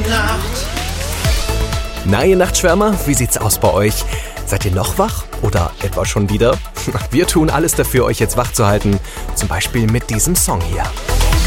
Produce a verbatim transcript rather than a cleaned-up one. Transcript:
Nacht. Na, ihr Nachtschwärmer, wie sieht's aus bei euch? Seid ihr noch wach oder etwa schon wieder? Wir tun alles dafür, euch jetzt wach zu halten. Zum Beispiel mit diesem Song hier.